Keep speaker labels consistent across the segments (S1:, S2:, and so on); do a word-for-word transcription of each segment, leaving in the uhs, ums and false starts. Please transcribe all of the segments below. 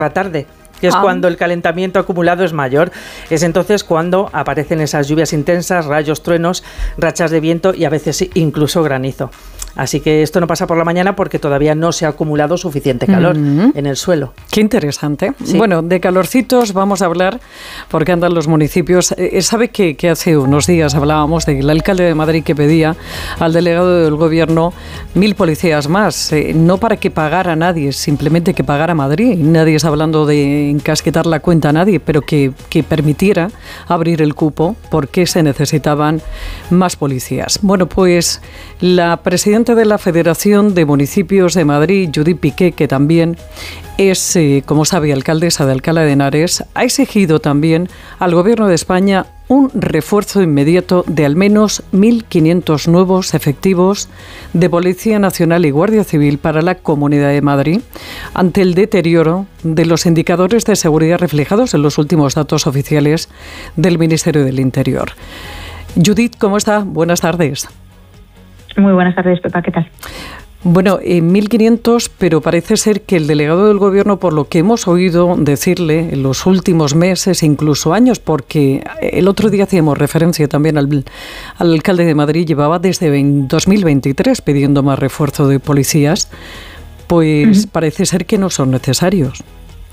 S1: la tarde, que es ah. cuando el calentamiento acumulado es mayor. Es entonces cuando aparecen esas lluvias intensas, rayos, truenos, rachas de viento y a veces incluso granizo. Así que esto no pasa por la mañana porque todavía no se ha acumulado suficiente calor mm-hmm. en el suelo.
S2: Qué interesante. Sí. Bueno, de calorcitos vamos a hablar porque andan los municipios. Eh, ¿Sabe que, que hace unos días hablábamos del alcalde de Madrid que pedía al delegado del gobierno mil policías más? Eh, no para que pagara a nadie, simplemente que pagara Madrid. Nadie está hablando de encasquetar la cuenta a nadie, pero que, que permitiera abrir el cupo porque se necesitaban más policías. Bueno, pues la presidenta de la Federación de Municipios de Madrid, Judith Piqué, que también es, eh, como sabe, alcaldesa de Alcalá de Henares, ha exigido también al Gobierno de España un refuerzo inmediato de al menos mil quinientos nuevos efectivos de Policía Nacional y Guardia Civil para la Comunidad de Madrid, ante el deterioro de los indicadores de seguridad reflejados en los últimos datos oficiales del Ministerio del Interior. Judith, ¿cómo está? Buenas tardes.
S3: Muy buenas tardes, Pepa, ¿qué tal?
S2: Bueno, en mil quinientos, pero parece ser que el delegado del Gobierno, por lo que hemos oído decirle en los últimos meses, incluso años, porque el otro día hacíamos referencia también al, al alcalde de Madrid, llevaba desde dos mil veintitrés pidiendo más refuerzo de policías, pues uh-huh. parece ser que no son necesarios.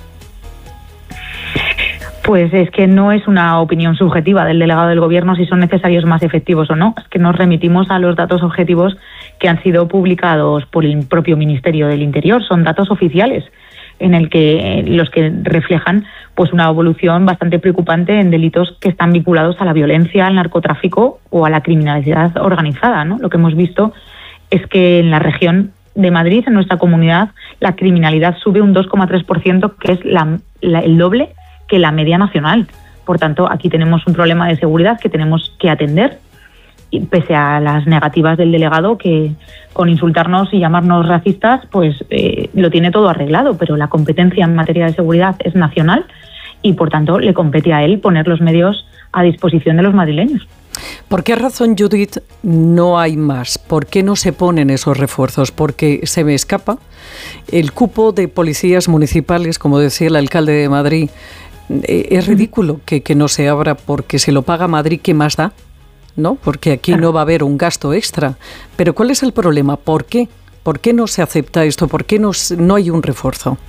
S3: Pues es que no es una opinión subjetiva del delegado del Gobierno si son necesarios más efectivos o no. Es que nos remitimos a los datos objetivos que han sido publicados por el propio Ministerio del Interior. Son datos oficiales en el que los que reflejan pues una evolución bastante preocupante en delitos que están vinculados a la violencia, al narcotráfico o a la criminalidad organizada, ¿no? Lo que hemos visto es que en la región de Madrid, en nuestra comunidad, la criminalidad sube un dos coma tres por ciento, que es la, la, el doble que la media nacional. Por tanto, aquí tenemos un problema de seguridad que tenemos que atender, y pese a las negativas del delegado, que con insultarnos y llamarnos racistas, pues eh, lo tiene todo arreglado, pero la competencia en materia de seguridad es nacional y, por tanto, le compete a él poner los medios a disposición de los madrileños.
S2: ¿Por qué razón, Judith, no hay más? ¿Por qué no se ponen esos refuerzos? Porque se me escapa el cupo de policías municipales, como decía el alcalde de Madrid. Es ridículo que, que no se abra porque se lo paga Madrid, ¿qué más da? ¿No? Porque aquí no va a haber un gasto extra. Pero ¿cuál es el problema? ¿Por qué? ¿Por qué no se acepta esto? ¿Por qué no, no hay un refuerzo?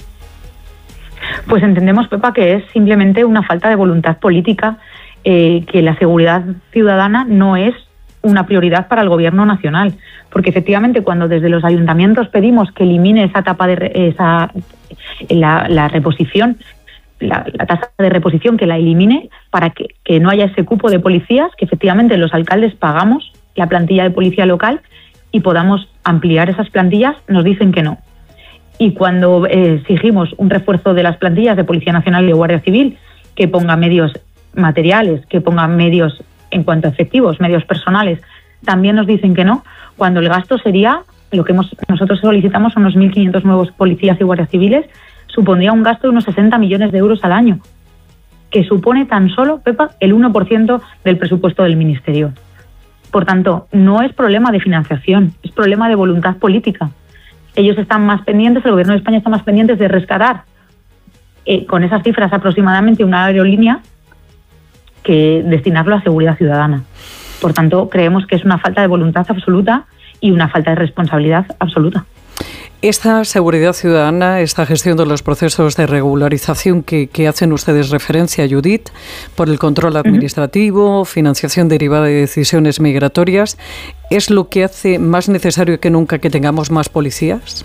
S3: Pues entendemos, Pepa, que es simplemente una falta de voluntad política, eh, que la seguridad ciudadana no es una prioridad para el Gobierno nacional. Porque efectivamente cuando desde los ayuntamientos pedimos que elimine esa etapa de re, esa la, la reposición, La, la tasa de reposición, que la elimine para que, que no haya ese cupo de policías, que efectivamente los alcaldes pagamos la plantilla de policía local y podamos ampliar esas plantillas, nos dicen que no. Y cuando eh, exigimos un refuerzo de las plantillas de Policía Nacional y de Guardia Civil, que ponga medios materiales, que ponga medios en cuanto a efectivos, medios personales, también nos dicen que no, cuando el gasto sería, lo que hemos, nosotros solicitamos son unos mil quinientos nuevos policías y guardias civiles, supondría un gasto de unos sesenta millones de euros al año, que supone tan solo, Pepa, el uno por ciento del presupuesto del Ministerio. Por tanto, no es problema de financiación, es problema de voluntad política. Ellos están más pendientes, el Gobierno de España está más pendiente de rescatar eh, con esas cifras aproximadamente una aerolínea que destinarlo a seguridad ciudadana. Por tanto, creemos que es una falta de voluntad absoluta y una falta de responsabilidad absoluta.
S2: Esta seguridad ciudadana, esta gestión de los procesos de regularización que, que hacen ustedes referencia, Judith, por el control administrativo, uh-huh. financiación derivada de decisiones migratorias, ¿es lo que hace más necesario que nunca que tengamos más policías?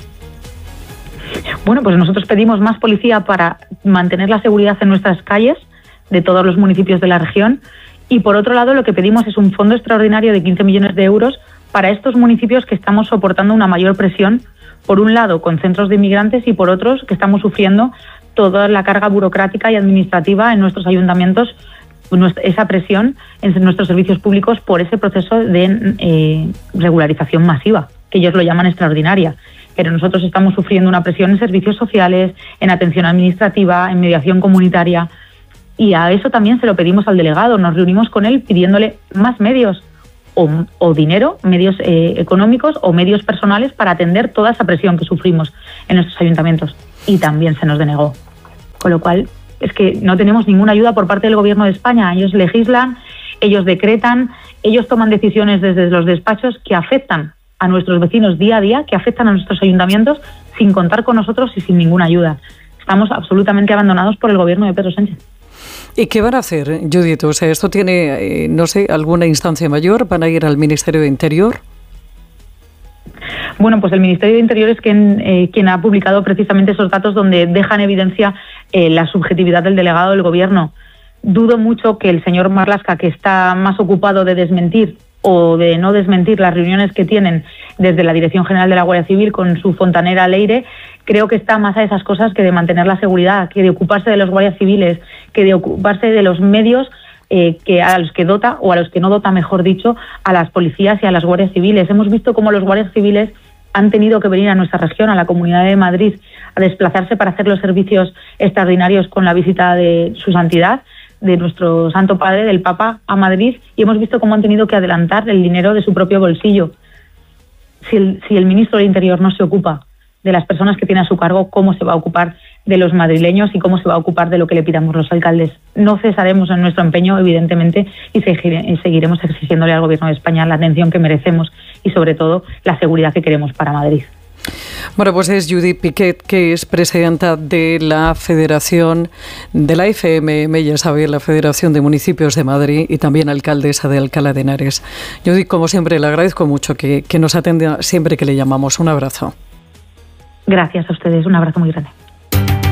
S3: Bueno, pues nosotros pedimos más policía para mantener la seguridad en nuestras calles de todos los municipios de la región, y por otro lado lo que pedimos es un fondo extraordinario de quince millones de euros para estos municipios que estamos soportando una mayor presión, por un lado con centros de inmigrantes y por otros que estamos sufriendo toda la carga burocrática y administrativa en nuestros ayuntamientos, esa presión en nuestros servicios públicos por ese proceso de eh, regularización masiva, que ellos lo llaman extraordinaria. Pero nosotros estamos sufriendo una presión en servicios sociales, en atención administrativa, en mediación comunitaria, y a eso también se lo pedimos al delegado. Nos reunimos con él pidiéndole más medios, O, o dinero, medios eh, económicos o medios personales para atender toda esa presión que sufrimos en nuestros ayuntamientos, y también se nos denegó. Con lo cual, es que no tenemos ninguna ayuda por parte del Gobierno de España. Ellos legislan, ellos decretan, ellos toman decisiones desde los despachos que afectan a nuestros vecinos día a día, que afectan a nuestros ayuntamientos sin contar con nosotros y sin ninguna ayuda. Estamos absolutamente abandonados por el Gobierno de Pedro Sánchez.
S2: ¿Y qué van a hacer, Judith? O sea, ¿esto tiene, eh, no sé, alguna instancia mayor? ¿Van a ir al Ministerio de Interior?
S3: Bueno, pues el Ministerio de Interior es quien, eh, quien ha publicado precisamente esos datos donde dejan en evidencia eh, la subjetividad del delegado del Gobierno. Dudo mucho que el señor Marlaska, que está más ocupado de desmentir o de no desmentir las reuniones que tienen desde la Dirección General de la Guardia Civil con su fontanera Leire, creo que está más a esas cosas que de mantener la seguridad, que de ocuparse de los guardias civiles, que de ocuparse de los medios eh, que a los que dota, o a los que no dota, mejor dicho, a las policías y a las guardias civiles. Hemos visto cómo los guardias civiles han tenido que venir a nuestra región, a la Comunidad de Madrid, a desplazarse para hacer los servicios extraordinarios con la visita de su santidad, de nuestro Santo Padre, del Papa, a Madrid, y hemos visto cómo han tenido que adelantar el dinero de su propio bolsillo. Si el, si el ministro del Interior no se ocupa de las personas que tiene a su cargo, ¿cómo se va a ocupar de los madrileños y cómo se va a ocupar de lo que le pidamos los alcaldes? No cesaremos en nuestro empeño, evidentemente, y seguiremos exigiéndole al Gobierno de España la atención que merecemos y, sobre todo, la seguridad que queremos para Madrid.
S2: Bueno, pues es Judith Piquet, que es presidenta de la Federación de la F M M, ya sabe, la Federación de Municipios de Madrid, y también alcaldesa de Alcalá de Henares. Judith, como siempre, le agradezco mucho que, que nos atienda siempre que le llamamos. Un abrazo.
S3: Gracias a ustedes, un abrazo muy grande.